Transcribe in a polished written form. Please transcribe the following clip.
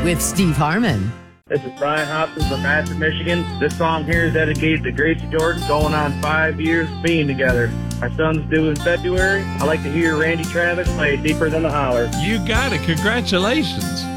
with Steve Harmon. This is Brian Hobson from Madison, Michigan. This song here is dedicated to Gracie Jordan, going on 5 years being together. My son's due in February. I like to hear Randy Travis play Deeper Than the Holler. You got it. Congratulations.